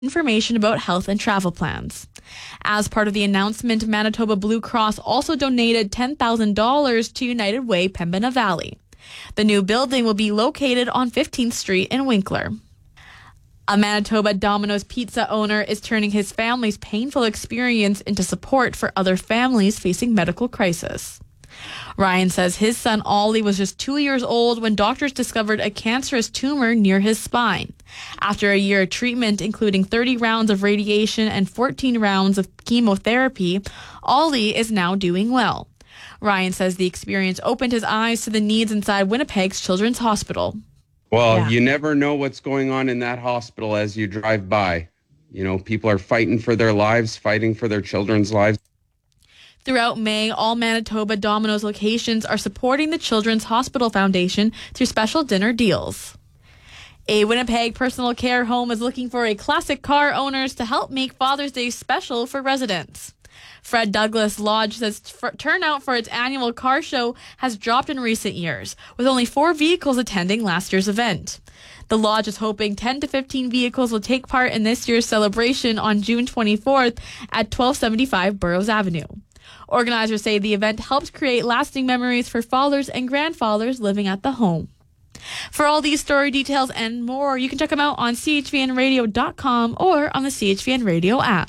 information about health and travel plans. As part of the announcement, Manitoba Blue Cross also donated $10,000 to United Way Pembina Valley. The new building will be located on 15th Street in Winkler. A Manitoba Domino's Pizza owner is turning his family's painful experience into support for other families facing medical crisis. Ryan says his son Ollie was just 2 years old when doctors discovered a cancerous tumor near his spine. After a year of treatment, including 30 rounds of radiation and 14 rounds of chemotherapy, Ollie is now doing well. Ryan says the experience opened his eyes to the needs inside Winnipeg's Children's Hospital. Well, you never know what's going on in that hospital as you drive by. You know, people are fighting for their lives, fighting for their children's lives. Throughout May, all Manitoba Domino's locations are supporting the Children's Hospital Foundation through special dinner deals. A Winnipeg personal care home is looking for classic car owners to help make Father's Day special for residents. Fred Douglas Lodge says turnout for its annual car show has dropped in recent years, with only 4 vehicles attending last year's event. The Lodge is hoping 10 to 15 vehicles will take part in this year's celebration on June 24th at 1275 Burroughs Avenue. Organizers say the event helps create lasting memories for fathers and grandfathers living at the home. For all these story details and more, you can check them out on chvnradio.com or on the CHVN Radio app.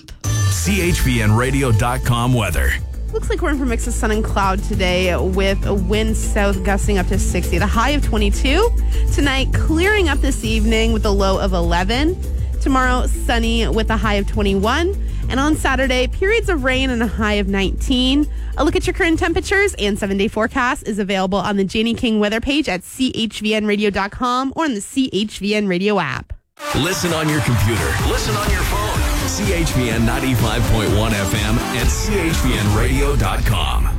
chvnradio.com weather. Looks like we're in for a mix of sun and cloud today with a wind south gusting up to 60. The high of 22. Tonight, clearing up this evening with a low of 11. Tomorrow, sunny with a high of 21. And on Saturday, periods of rain and a high of 19. A look at your current temperatures and 7-day forecast is available on the Janie King weather page at chvnradio.com or on the CHVN Radio app. Listen on your computer. Listen on your phone. CHVN 95.1 FM and chvnradio.com.